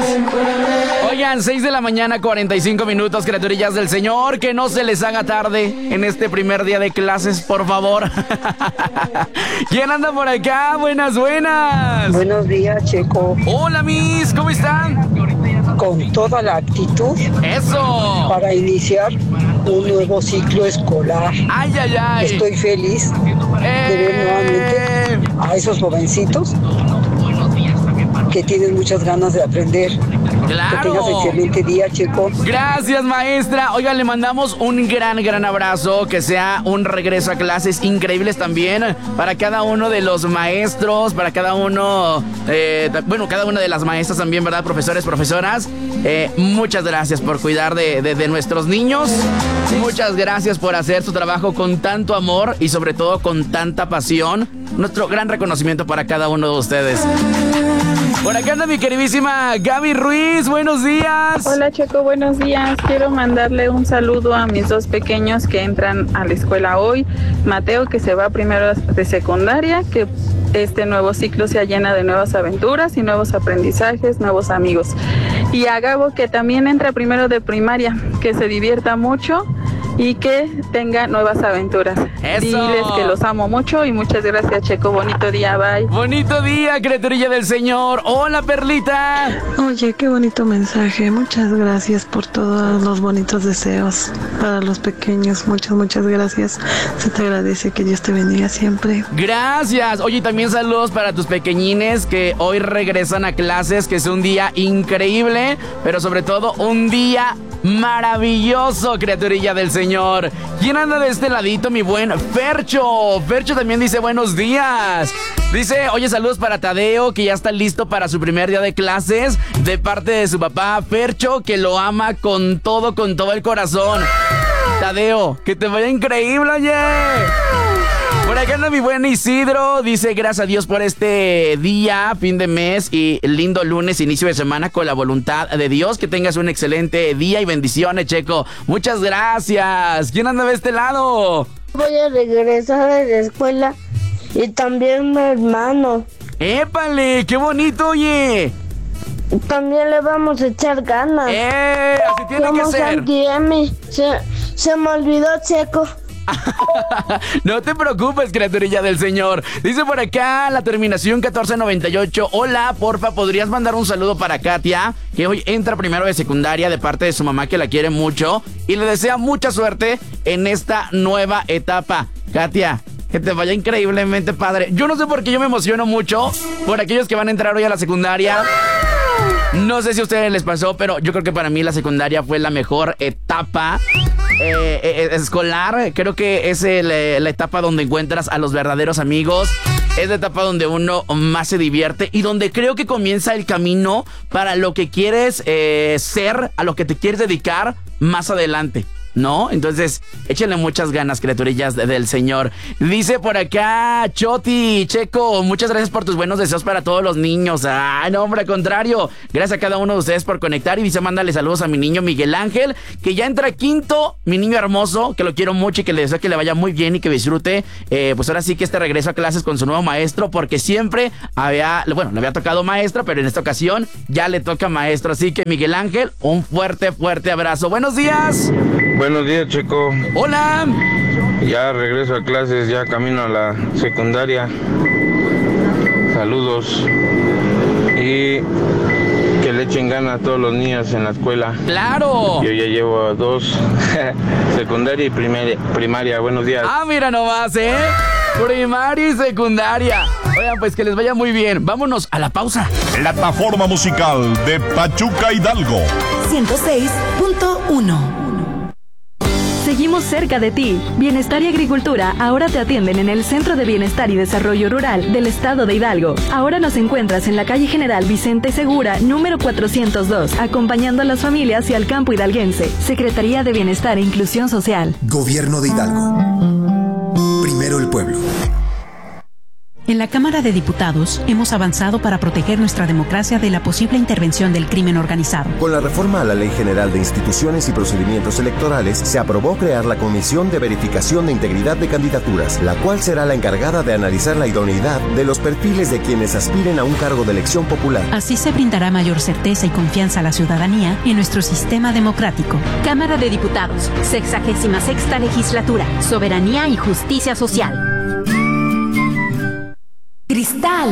Oigan, 6 de la mañana, 45 minutos, criaturillas del Señor. Que no se les haga tarde en este primer día de clases, por favor. ¿Quién anda por acá? Buenas. Buenos días, Checo. Hola, Miss, ¿cómo están? Con toda la actitud. ¡Eso! Para iniciar un nuevo ciclo escolar. ¡Ay! Estoy feliz de ver nuevamente a esos jovencitos que tienen muchas ganas de aprender. ¡Claro! Que tengas excelente día, Checo. Gracias, maestra. Oigan, le mandamos un gran abrazo. Que sea un regreso a clases increíbles también para cada uno de los maestros, para cada uno, cada una de las maestras también, ¿verdad? Profesores, profesoras. Muchas gracias por cuidar de nuestros niños. Muchas gracias por hacer su trabajo con tanto amor y sobre todo con tanta pasión. Nuestro gran reconocimiento para cada uno de ustedes. Por acá anda mi queridísima Gaby Ruiz, buenos días. Hola, Checo, buenos días. Quiero mandarle un saludo a mis dos pequeños que entran a la escuela hoy. Mateo, que se va primero de secundaria, que este nuevo ciclo sea llena de nuevas aventuras y nuevos aprendizajes, nuevos amigos. Y a Gabo, que también entra primero de primaria, que se divierta mucho y que tenga nuevas aventuras. ¡Eso! Diles que los amo mucho y muchas gracias, Checo. Bonito día, bye. Bonito día, criaturilla del Señor. Hola, Perlita. Oye, qué bonito mensaje. Muchas gracias por todos los bonitos deseos para los pequeños. Muchas gracias. Se te agradece, que Dios te bendiga siempre. Gracias. Oye, también saludos para tus pequeñines que hoy regresan a clases, que es un día increíble, pero sobre todo un día maravilloso, criaturilla del Señor. ¿Quién anda de este ladito, mi buen Fercho? Fercho también dice buenos días. Dice, oye, saludos para Tadeo, que ya está listo para su primer día de clases, de parte de su papá Fercho, que lo ama con todo el corazón. Tadeo, que te vaya increíble, oye. Por acá anda mi buen Isidro, dice gracias a Dios por este día, fin de mes y lindo lunes, inicio de semana con la voluntad de Dios. Que tengas un excelente día y bendiciones, Checo. Muchas gracias. ¿Quién anda de este lado? Voy a regresar a la escuela y también mi hermano. ¡Épale! ¡Qué bonito, oye! También le vamos a echar ganas. Así tiene que ser. Santi, se me olvidó, Checo. No te preocupes, criaturilla del Señor. Dice por acá la terminación 1498. Hola, porfa, ¿podrías mandar un saludo para Katia, que hoy entra primero de secundaria, de parte de su mamá, que la quiere mucho y le desea mucha suerte en esta nueva etapa? Katia, que te vaya increíblemente padre. Yo no sé por qué yo me emociono mucho por aquellos que van a entrar hoy a la secundaria. No sé si a ustedes les pasó, pero yo creo que para mí la secundaria fue la mejor etapa escolar. Creo que es la etapa donde encuentras a los verdaderos amigos. Es la etapa donde uno más se divierte y donde creo que comienza el camino para lo que quieres ser, a lo que te quieres dedicar más adelante, ¿no? Entonces, échenle muchas ganas, criaturillas del Señor. Dice por acá Choti, Checo, muchas gracias por tus buenos deseos para todos los niños. Ay, no, hombre, al contrario. Gracias a cada uno de ustedes por conectar. Y dice, mándale saludos a mi niño Miguel Ángel, que ya entra quinto, mi niño hermoso, que lo quiero mucho y que le deseo que le vaya muy bien y que disfrute, pues ahora sí que este regreso a clases con su nuevo maestro, porque siempre le había tocado maestra, pero en esta ocasión ya le toca maestro. Así que Miguel Ángel, un fuerte abrazo. Buenos días. Buenos días, Checo. Hola. Ya regreso a clases, ya camino a la secundaria. Saludos. Y que le echen ganas a todos los niños en la escuela. ¡Claro! Yo ya llevo 2, secundaria y primaria. Buenos días. Ah, mira nomás, primaria y secundaria. Oigan, pues que les vaya muy bien. Vámonos a la pausa. Plataforma musical de Pachuca Hidalgo 106.1. Seguimos cerca de ti. Bienestar y Agricultura ahora te atienden en el Centro de Bienestar y Desarrollo Rural del Estado de Hidalgo. Ahora nos encuentras en la calle General Vicente Segura, número 402, acompañando a las familias y al campo hidalguense. Secretaría de Bienestar e Inclusión Social. Gobierno de Hidalgo. Primero el pueblo. En la Cámara de Diputados hemos avanzado para proteger nuestra democracia de la posible intervención del crimen organizado. Con la reforma a la Ley General de Instituciones y Procedimientos Electorales, se aprobó crear la Comisión de Verificación de Integridad de Candidaturas, la cual será la encargada de analizar la idoneidad de los perfiles de quienes aspiren a un cargo de elección popular. Así se brindará mayor certeza y confianza a la ciudadanía en nuestro sistema democrático. Cámara de Diputados, 66ª Legislatura, Soberanía y Justicia Social. Cristal.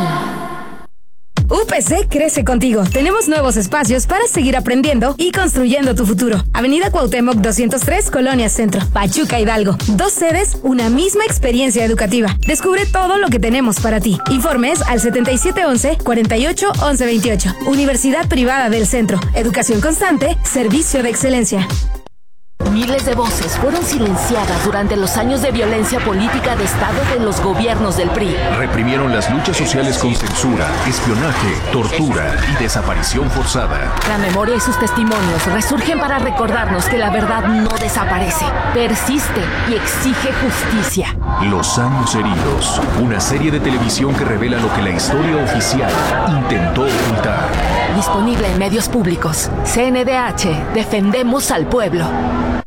UPC crece contigo. Tenemos nuevos espacios para seguir aprendiendo y construyendo tu futuro. Avenida Cuauhtémoc 203, Colonia Centro, Pachuca, Hidalgo. 2 sedes, una misma experiencia educativa. Descubre todo lo que tenemos para ti. Informes al 7711-481128. Universidad Privada del Centro. Educación constante, servicio de excelencia. Miles de voces fueron silenciadas durante los años de violencia política de Estado de los gobiernos del PRI. Reprimieron las luchas sociales con censura, espionaje, tortura y desaparición forzada. La memoria y sus testimonios resurgen para recordarnos que la verdad no desaparece, persiste y exige justicia. Los años heridos, una serie de televisión que revela lo que la historia oficial intentó ocultar. Disponible en medios públicos. CNDH, defendemos al pueblo.